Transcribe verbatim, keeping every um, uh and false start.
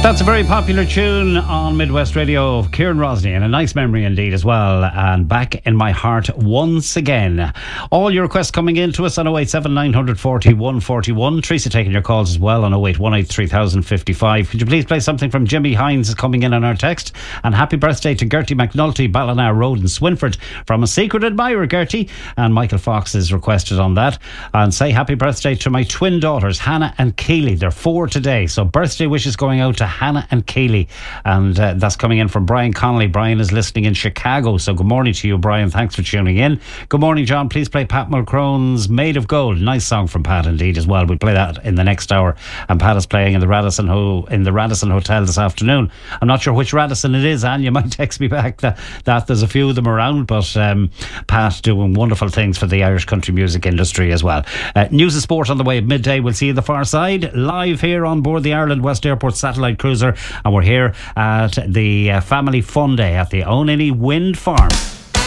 That's a very popular tune on Midwest Radio of Kieran Rosny, and a nice memory indeed as well. And Back in My Heart once again. All your requests coming in to us on oh eight seven, nine four oh, one four one. Teresa taking your calls as well on oh eight one eight, three thousand fifty-five. Could you please play something from Jimmy Hines is coming in on our text? And happy birthday to Gertie McNulty, Ballina Road in Swinford, from a secret admirer, Gertie. And Michael Fox is requested on that. And say happy birthday to my twin daughters, Hannah and Keely. They're four today. So birthday wishes going out to Hannah and Keely, and uh, that's coming in from Brian Connolly. Brian is listening in Chicago, so good morning to you, Brian. Thanks for tuning in. Good morning, John. Please play Pat Mulcrone's Made of Gold. Nice song from Pat indeed as well. We'll play that in the next hour. And Pat is playing in the Radisson Ho- in the Radisson Hotel this afternoon. I'm not sure which Radisson it is, Anne. You might text me back that, that there's a few of them around, but um, Pat doing wonderful things for the Irish country music industry as well. Uh, news and sport on the way at midday. We'll see you the far side, live here on board the Ireland West Airport satellite cruiser. And we're here at the uh, Family Fun Day at the Oniny Wind Farm.